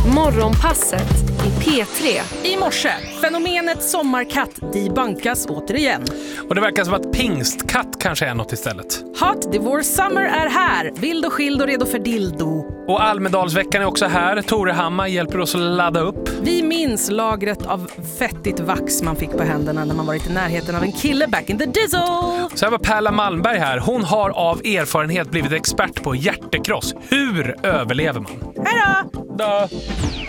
Morgonpasset i P3. I morse, fenomenet sommarkatt debunkas återigen. Och det verkar som att pingstkatt kanske är något istället. Hot Divorce Summer är här. Vild och skild och redo för dildo. Och Almedalsveckan är också här. Tore Hammar hjälper oss att ladda upp. Vi minns lagret av fettigt vax man fick på händerna när man varit i närheten av en kille back in the dizzle. Så här var Pärla Malmberg här. Hon har av erfarenhet blivit expert på hjärtekross. Hur överlever man? Hej då! Då.